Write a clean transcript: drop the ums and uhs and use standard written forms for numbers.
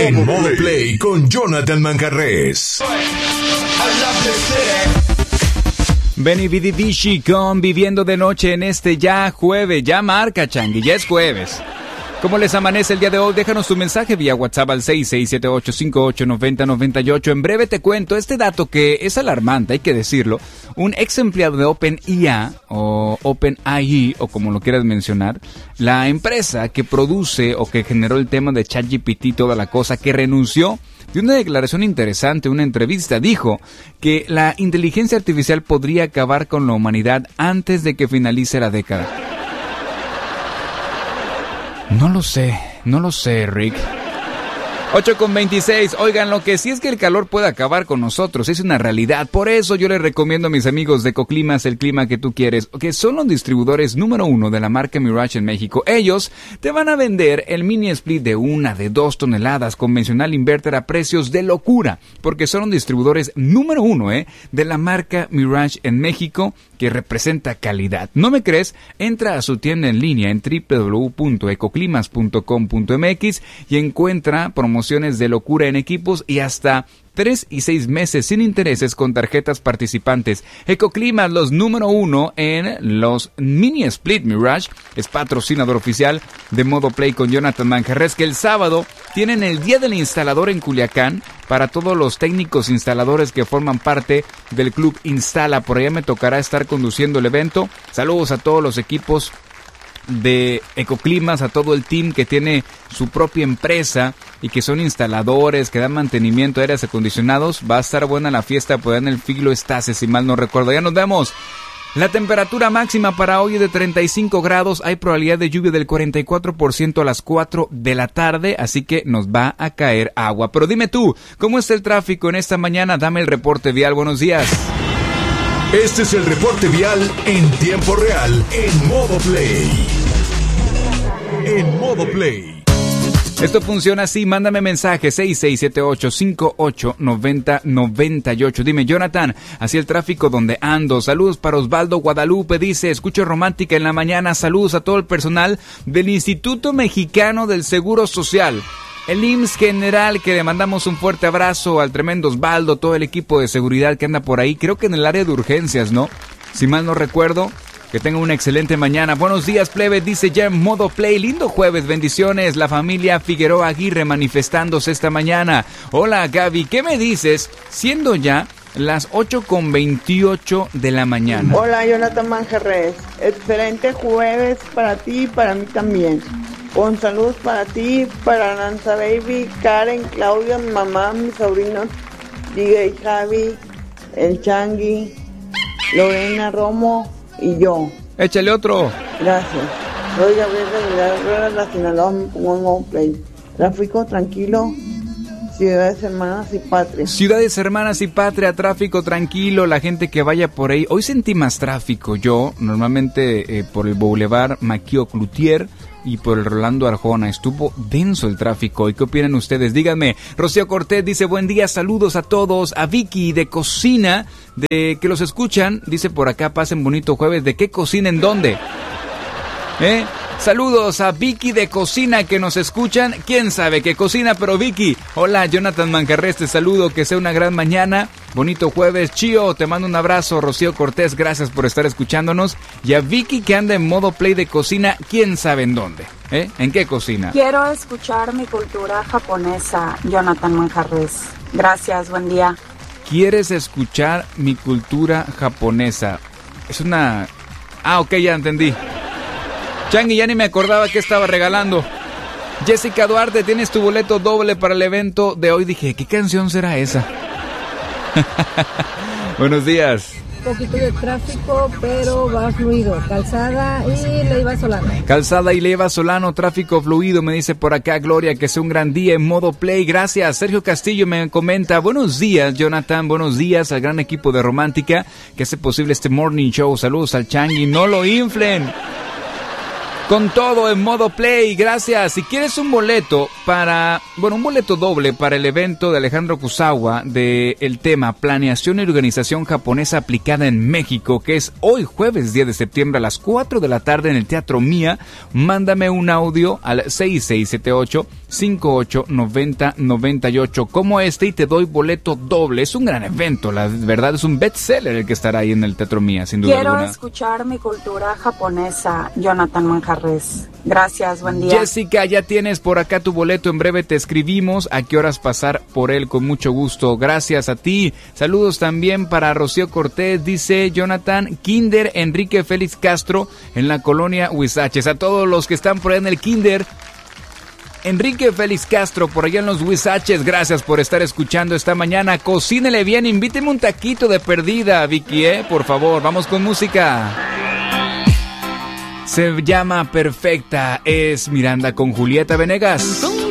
En Modo Play con Jonathan Manjarrés. Benny Vidi Vici con Viviendo de Noche en este ya jueves. Ya marca, Changi, ya es jueves. ¿Cómo les amanece el día de hoy? Déjanos tu mensaje vía WhatsApp al 6678589098. En breve te cuento este dato que es alarmante, hay que decirlo. Un ex empleado de OpenIA o OpenAI, o como lo quieras mencionar, la empresa que produce o que generó el tema de ChatGPT y toda la cosa, que renunció de una declaración interesante, una entrevista, dijo que la inteligencia artificial podría acabar con la humanidad antes de que finalice la década. No lo sé, Rick. 8:26. Oigan, lo que sí es que el calor puede acabar con nosotros, es una realidad. Por eso yo les recomiendo a mis amigos de Ecoclimas el clima que tú quieres, que son los distribuidores número 1 de la marca Mirage en México. Ellos te van a vender el mini split de 1, de 2 toneladas convencional inverter a precios de locura, porque son los distribuidores número 1 de la marca Mirage en México, que representa calidad. ¿No me crees? Entra a su tienda en línea en www.ecoclimas.com.mx y encuentra promociones de locura en equipos y hasta 3 y 6 meses sin intereses con tarjetas participantes. Ecoclimas, los número 1 en los mini split Mirage, es patrocinador oficial de Modo Play con Jonathan Manjarrés, que el sábado tienen el Día del Instalador en Culiacán para todos los técnicos instaladores que forman parte del Club Instala. Por allá me tocará estar conduciendo el evento. Saludos a todos los equipos de Ecoclimas, a todo el team que tiene su propia empresa y que son instaladores, que dan mantenimiento a aires acondicionados. Va a estar buena la fiesta por allá en el Figlo Estase, si mal no recuerdo. Ya nos vemos. La temperatura máxima para hoy es de 35 grados, hay probabilidad de lluvia del 44% a las 4 de la tarde, así que nos va a caer agua. Pero dime tú, ¿cómo está el tráfico en esta mañana? Dame el reporte vial, buenos días. Este es el reporte vial en tiempo real en Modo Play. En Modo Play. Esto funciona así, mándame mensaje 6678589098. Dime, Jonathan, así el tráfico donde ando. Saludos para Osvaldo Guadalupe, dice, escucho romántica en la mañana. Saludos a todo el personal del Instituto Mexicano del Seguro Social, el IMSS General, que le mandamos un fuerte abrazo al tremendo Osvaldo, todo el equipo de seguridad que anda por ahí, creo que en el área de urgencias, ¿no? Si mal no recuerdo. Que tengan una excelente mañana. Buenos días, plebe, dice ya en Modo Play. Lindo jueves, bendiciones. La familia Figueroa Aguirre manifestándose esta mañana. Hola, Gaby, ¿qué me dices? Siendo ya las 8:28 de la mañana. Hola, Jonathan Manjarrés. Excelente jueves para ti y para mí también. Con salud para ti, para Nanza Baby, Karen, Claudia, mi mamá, mis sobrinos, DJ Javi, el Changi, Lorena Romo y yo. Échale otro. Gracias. Soy Gabriel de la Sinaloa, me pongo en Modo Play. Tráfico tranquilo, ciudades hermanas y patria. Ciudades hermanas y patria, tráfico tranquilo, la gente que vaya por ahí. Hoy sentí más tráfico yo, normalmente por el Boulevard Maquio Cloutier y por el Rolando Arjona. Estuvo denso el tráfico. ¿Y qué opinan ustedes? Díganme. Rocío Cortés dice, buen día, saludos a todos. A Vicky de Cocina, de que los escuchan, dice por acá, pasen bonito jueves. ¿De qué cocina en dónde? Saludos a Vicky de Cocina que nos escuchan. ¿Quién sabe qué cocina? Pero Vicky, hola, Jonathan Manjarrés, te saludo, que sea una gran mañana. Bonito jueves, Chío, te mando un abrazo. Rocío Cortés, gracias por estar escuchándonos. Y a Vicky que anda en Modo Play de Cocina, ¿quién sabe en dónde? ¿En qué cocina? Quiero escuchar mi cultura japonesa, Jonathan Manjarrés. Gracias, buen día. ¿Quieres escuchar mi cultura japonesa? Es una... ok, ya entendí. Changi, ya ni me acordaba que estaba regalando. Jessica Duarte, tienes tu boleto doble para el evento de hoy. Dije, ¿qué canción será esa? Buenos días. Un poquito de tráfico, pero va fluido. Calzada y Leiva Solano. Calzada y Leiva Solano, tráfico fluido, me dice por acá Gloria, que sea un gran día en Modo Play. Gracias. Sergio Castillo me comenta, buenos días, Jonathan, buenos días al gran equipo de Romántica que hace posible este morning show. Saludos al Changi, no lo inflen. Con todo en modo play, gracias. Si quieres un boleto un boleto doble para el evento de Alejandro Kusawa del tema Planeación y Organización Japonesa Aplicada en México, que es hoy jueves 10 de septiembre a las 4 de la tarde en el Teatro Mía, mándame un audio al 6678-589098 como este y te doy boleto doble. Es un gran evento, la verdad es un bestseller el que estará ahí en el Teatro Mía, sin duda alguna. Quiero escuchar mi cultura japonesa, Jonathan Manjarres. Gracias, buen día. Jessica, ya tienes por acá tu boleto, en breve te escribimos a qué horas pasar por él, con mucho gusto. Gracias a ti. Saludos también para Rocío Cortés, dice Jonathan, Kinder Enrique Félix Castro en la colonia Huizaches. A todos los que están por ahí en el Kinder Enrique Félix Castro, por allá en los Huizaches, gracias por estar escuchando esta mañana. Cocínele bien, invíteme un taquito de perdida, Vicky, por favor, vamos con música. Se llama Perfecta, es Miranda con Julieta Venegas.